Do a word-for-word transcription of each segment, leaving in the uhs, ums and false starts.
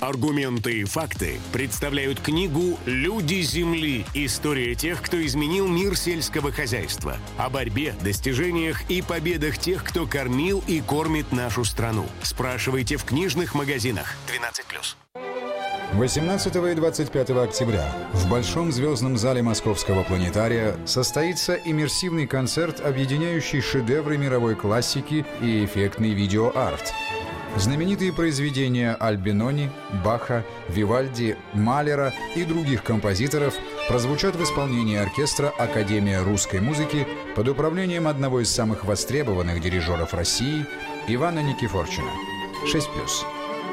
Аргументы и факты представляют книгу «Люди Земли. История тех, кто изменил мир сельского хозяйства». О борьбе, достижениях и победах тех, кто кормил и кормит нашу страну. Спрашивайте в книжных магазинах. двенадцать плюс. восемнадцатого и двадцать пятого октября в Большом звездном зале Московского планетария состоится иммерсивный концерт, объединяющий шедевры мировой классики и эффектный видеоарт. Знаменитые произведения Альбинони, Баха, Вивальди, Малера и других композиторов прозвучат в исполнении оркестра Академия русской музыки под управлением одного из самых востребованных дирижеров России Ивана Никифорчина. шесть плюс.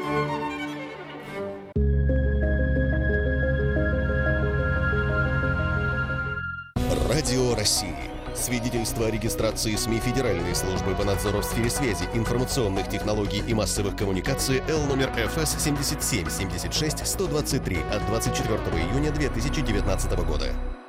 Радио России. Свидетельство о регистрации СМИ Федеральной службы по надзору в сфере связи, информационных технологий и массовых коммуникаций Л номер Ф С семь семь семь шесть сто двадцать три от двадцать четвёртого июня две тысячи девятнадцатого года.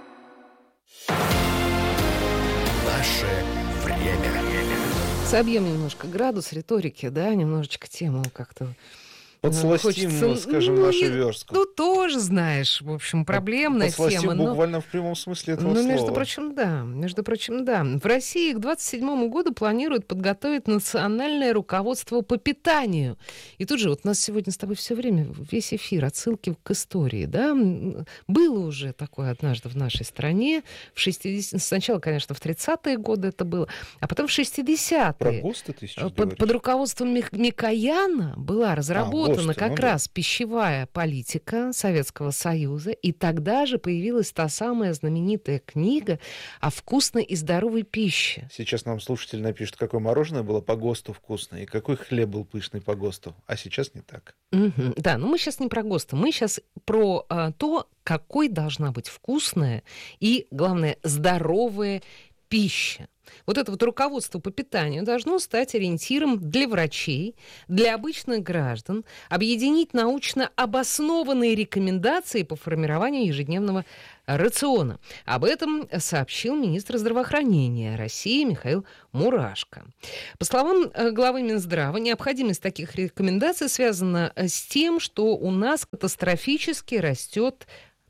Наше время. Собьем немножко градус риторики, да, немножечко тему как-то. Подсластим, Хочется, скажем, ну, нашу не, верстку. Ну, тоже, знаешь, в общем, проблемная Подсластим тема. Но, буквально в прямом смысле этого ну, слова. между прочим, да. Между прочим, да. В России к двадцать седьмому году планируют подготовить национальное руководство по питанию. И тут же вот у нас сегодня с тобой все время, весь эфир, отсылки к истории, да. Было уже такое однажды в нашей стране. В шестидесятые, сначала, конечно, в тридцатые годы это было, а потом в шестидесятые. Про ГОСТы ты сейчас под, говоришь? под руководством Микояна была разработана А, ГОСТы, как ну раз да. пищевая политика Советского Союза, и тогда же появилась та самая знаменитая книга о вкусной и здоровой пище. Сейчас нам слушатель напишет, какое мороженое было по ГОСТу вкусное, и какой хлеб был пышный по ГОСТу. А сейчас не так. Угу. Да, но мы сейчас не про ГОСТы, мы сейчас про а, то, какой должна быть вкусная и, главное, здоровая пища. Вот это вот руководство по питанию должно стать ориентиром для врачей, для обычных граждан, объединить научно обоснованные рекомендации по формированию ежедневного рациона. Об этом сообщил министр здравоохранения России Михаил Мурашко. По словам главы Минздрава, необходимость таких рекомендаций связана с тем, что у нас катастрофически растет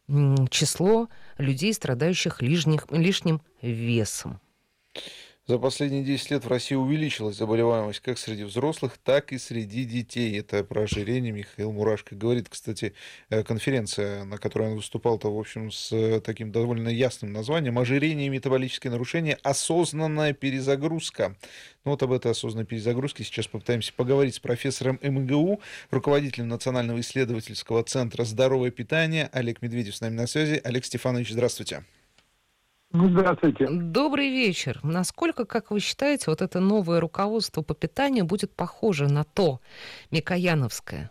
число людей, страдающих лишних, лишним весом. За последние десять лет в России увеличилась заболеваемость как среди взрослых, так и среди детей. Это про ожирение Михаил Мурашко говорит. Кстати, конференция, на которой он выступал-то, в общем, с таким довольно ясным названием «Ожирение и метаболические нарушения. Осознанная перезагрузка». Ну вот об этой осознанной перезагрузке сейчас попытаемся поговорить с профессором эм гэ у, руководителем Национального исследовательского центра «Здоровое питание». Олег Медведев с нами на связи. Олег Стефанович, здравствуйте. Здравствуйте. Добрый вечер. Насколько, как вы считаете, вот это новое руководство по питанию будет похоже на то микояновское?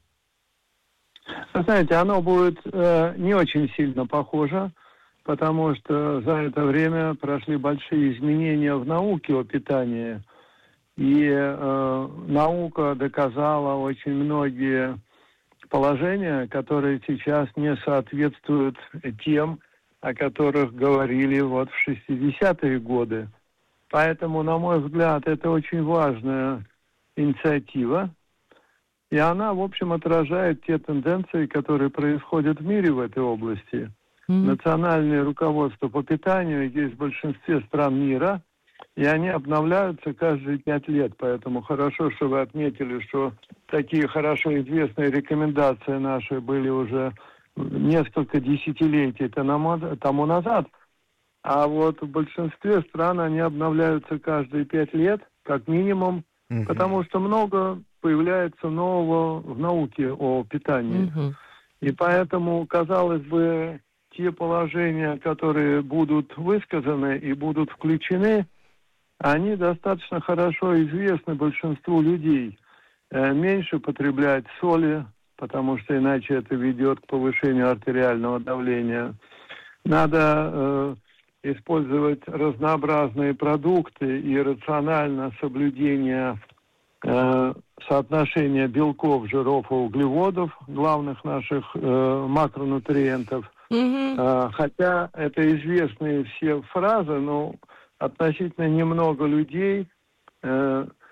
Вы знаете, оно будет э, не очень сильно похоже, потому что за это время прошли большие изменения в науке о питании. И э, наука доказала очень многие положения, которые сейчас не соответствуют тем, о которых говорили вот в шестидесятые годы. Поэтому, на мой взгляд, это очень важная инициатива. И она, в общем, отражает те тенденции, которые происходят в мире в этой области. Mm-hmm. Национальное руководство по питанию есть в большинстве стран мира, и они обновляются каждые пять лет. Поэтому хорошо, что вы отметили, что такие хорошо известные рекомендации наши были уже несколько десятилетий тому назад, а вот в большинстве стран они обновляются каждые пять лет, как минимум, угу. потому что много появляется нового в науке о питании. Угу. И поэтому, казалось бы, те положения, которые будут высказаны и будут включены, они достаточно хорошо известны большинству людей. Меньше потреблять соли, потому что иначе это ведет к повышению артериального давления. Надо э, использовать разнообразные продукты и рационально соблюдение э, соотношения белков, жиров и углеводов, главных наших э, макронутриентов. Mm-hmm. Э, хотя это известные все фразы, но относительно немного людей э,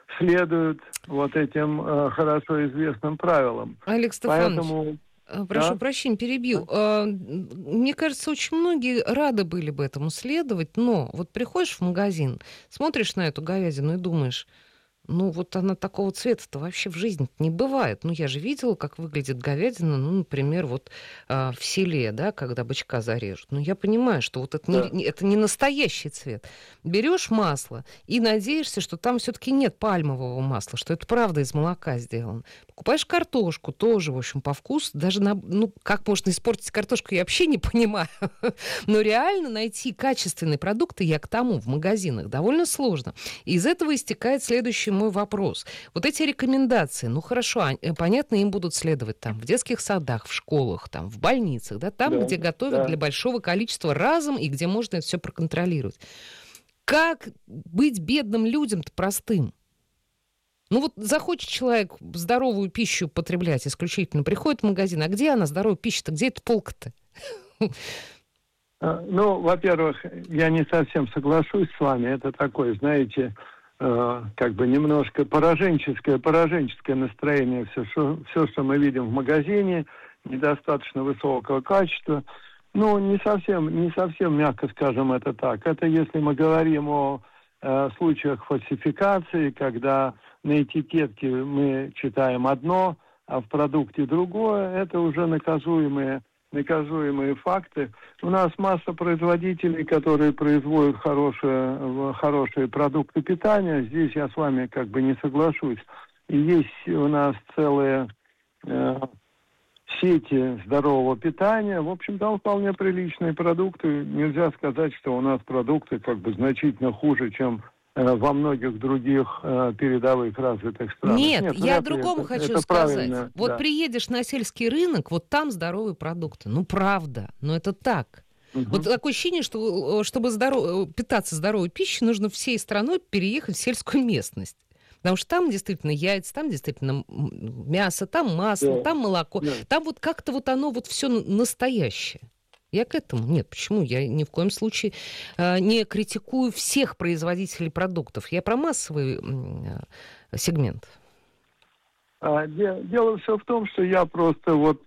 следуют вот этим э, хорошо известным правилам. Олег Стефанович, Поэтому... прошу Да? прощения, перебью. А, Мне кажется, очень многие рады были бы этому следовать, но вот приходишь в магазин, смотришь на эту говядину и думаешь, ну вот она такого цвета-то вообще в жизни не бывает. Ну я же видела, как выглядит говядина, ну, например, вот а, в селе, да, когда бычка зарежут. Ну я понимаю, что вот это, Да. не, это не настоящий цвет. Берешь масло и надеешься, что там все-таки нет пальмового масла, что это правда из молока сделано. Покупаешь картошку, тоже, в общем, по вкусу. Даже, на, ну, как можно испортить картошку, я вообще не понимаю. Но реально найти качественные продукты, я к тому, в магазинах, довольно сложно. И из этого истекает следующий мой вопрос. Вот эти рекомендации, ну, хорошо, а, понятно, им будут следовать там в детских садах, в школах, там, в больницах, да, там, Да, где готовят да. для большого количества разом и где можно это все проконтролировать. Как быть бедным людям-то простым? Ну вот захочет человек здоровую пищу потреблять исключительно, приходит в магазин, а где она, здоровая пища-то, где эта полка-то? А, Ну, во-первых, я не совсем соглашусь с вами. Это такое, знаете, э, как бы немножко пораженческое, пораженческое настроение. Все что, все, что мы видим в магазине, недостаточно высокого качества. Ну, не совсем, не совсем, мягко скажем, это так. Это если мы говорим о э, случаях фальсификации, когда на этикетке мы читаем одно, а в продукте другое, это уже наказуемые, наказуемые факты. У нас масса производителей, которые производят хорошие, хорошие продукты питания. Здесь я с вами как бы не соглашусь. И есть у нас целые э, сети здорового питания. В общем, там вполне приличные продукты. Нельзя сказать, что у нас продукты как бы значительно хуже, чем во многих других э, передовых развитых странах. Нет, Нет, я о вряд ли другом это, хочу это сказать. правильно, Вот да. приедешь на сельский рынок, вот там здоровые продукты. Ну, правда, но это так. Угу. Вот такое ощущение, что чтобы здоров... питаться здоровой пищей, нужно всей страной переехать в сельскую местность. Потому что там действительно яйца, там действительно мясо, там масло, Да. там молоко. Да. Там вот как-то вот оно вот все настоящее. Я к этому. Нет, почему? Я ни в коем случае э, не критикую всех производителей продуктов. Я про массовый э, сегмент. А, де, дело все в том, что я просто вот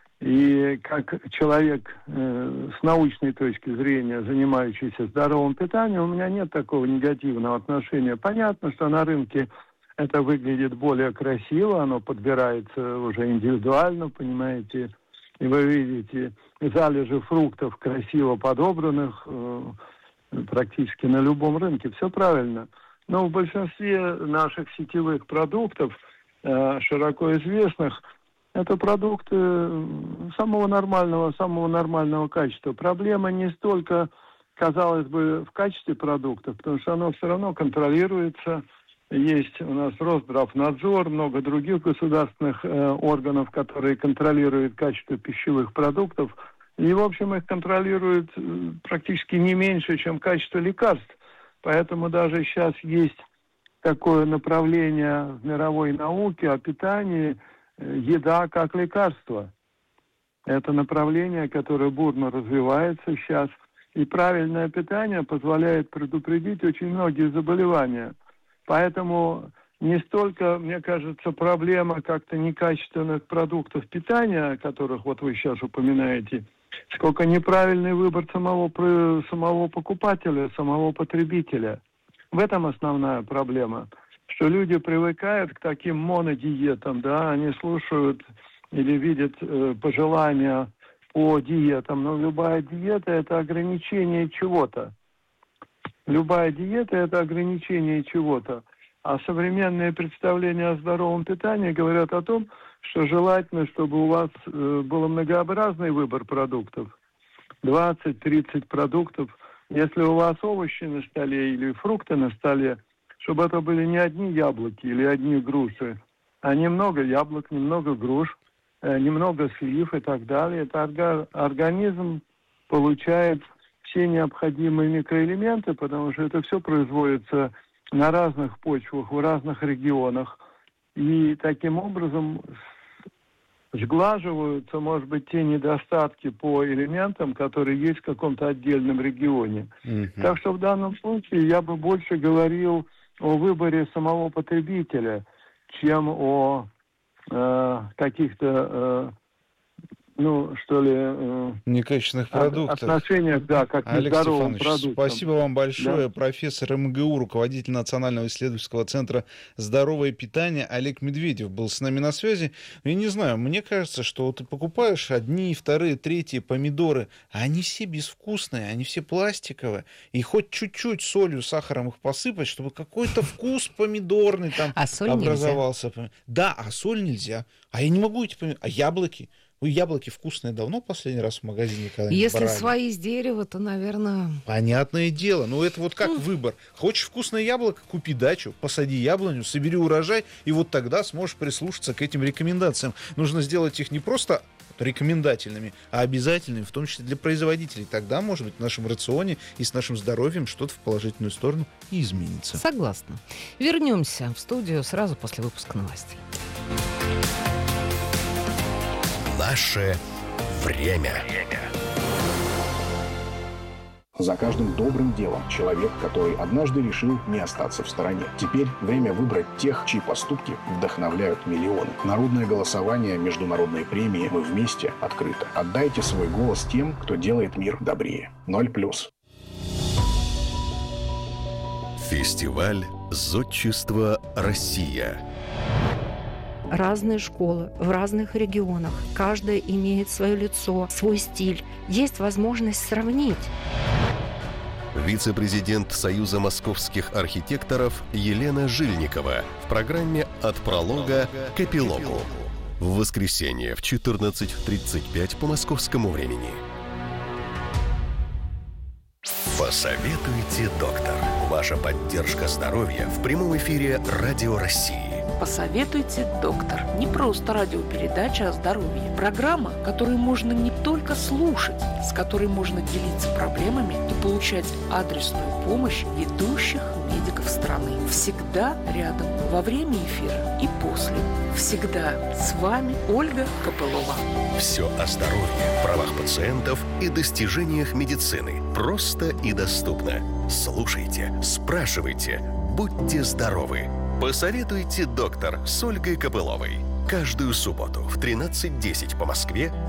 и как человек э, с научной точки зрения, занимающийся здоровым питанием, у меня нет такого негативного отношения. Понятно, что на рынке это выглядит более красиво, оно подбирается уже индивидуально, понимаете. И вы видите залежи фруктов, красиво подобранных, э, практически на любом рынке. Все правильно. Но в большинстве наших сетевых продуктов, э, широко известных, это продукты самого нормального, самого нормального качества. Проблема не столько, казалось бы, в качестве продуктов, потому что оно все равно контролируется. Есть у нас Росздравнадзор, много других государственных э, органов, которые контролируют качество пищевых продуктов. И, в общем, их контролируют э, практически не меньше, чем качество лекарств. Поэтому даже сейчас есть такое направление в мировой науке о питании э, еда как лекарство. Это направление, которое бурно развивается сейчас. И правильное питание позволяет предупредить очень многие заболевания. Поэтому не столько, мне кажется, проблема как-то некачественных продуктов питания, о которых вот вы сейчас упоминаете, сколько неправильный выбор самого, самого покупателя, самого потребителя. В этом основная проблема, что люди привыкают к таким монодиетам, да, они слушают или видят э, пожелания по диетам, но любая диета – это ограничение чего-то. Любая диета – это ограничение чего-то. А современные представления о здоровом питании говорят о том, что желательно, чтобы у вас э, был многообразный выбор продуктов. двадцать-тридцать продуктов. Если у вас овощи на столе или фрукты на столе, чтобы это были не одни яблоки или одни груши, а немного яблок, немного груш, э, немного слив и так далее. Это орга- организм получает все необходимые микроэлементы, потому что это все производится на разных почвах, в разных регионах. И таким образом сглаживаются, может быть, те недостатки по элементам, которые есть в каком-то отдельном регионе. Mm-hmm. Так что в данном случае я бы больше говорил о выборе самого потребителя, чем о э, каких-то, э, ну, что ли... Э, некачественных продуктов. Отношениях, да, как к нездоровым продуктам. Спасибо вам большое. Да. Профессор эм гэ у, руководитель Национального исследовательского центра «Здоровое питание» Олег Медведев был с нами на связи. Я не знаю, мне кажется, что ты покупаешь одни, вторые, третьи помидоры, а они все безвкусные, они все пластиковые, и хоть чуть-чуть солью, сахаром их посыпать, чтобы какой-то вкус помидорный там а соль образовался. Нельзя. Да, а соль нельзя. А я не могу эти помидоры. А яблоки? Вы яблоки вкусные давно последний раз в магазине когда-нибудь Если брали? свои с дерева, то, наверное... Понятное дело. Ну, это вот как mm. выбор. Хочешь вкусное яблоко, купи дачу, посади яблоню, собери урожай, и вот тогда сможешь прислушаться к этим рекомендациям. Нужно сделать их не просто рекомендательными, а обязательными, в том числе для производителей. Тогда, может быть, в нашем рационе и с нашим здоровьем что-то в положительную сторону и изменится. Согласна. Вернемся в студию сразу после выпуска новостей. Наше время. За каждым добрым делом человек, который однажды решил не остаться в стороне. Теперь время выбрать тех, чьи поступки вдохновляют миллионы. Народное голосование, международные премии «Мы вместе» открыто. Отдайте свой голос тем, кто делает мир добрее. Ноль плюс. Фестиваль «Зодчество Россия». Разные школы в разных регионах. Каждая имеет свое лицо, свой стиль. Есть возможность сравнить. Вице-президент Союза московских архитекторов Елена Жильникова в программе «От пролога к эпилогу». В воскресенье в четырнадцать тридцать пять по московскому времени. Посоветуйте, доктор. Ваша поддержка здоровья в прямом эфире Радио России. Посоветуйте, доктор. Не просто радиопередача о здоровье. Программа, которую можно не только слушать, с которой можно делиться проблемами и получать адресную помощь ведущих медиков страны. Всегда рядом, во время эфира и после. Всегда с вами Ольга Копылова. Все о здоровье, правах пациентов и достижениях медицины. Просто и доступно. Слушайте, спрашивайте, будьте здоровы. Посоветуйте, доктор, с Ольгой Копыловой. Каждую субботу в тринадцать десять по Москве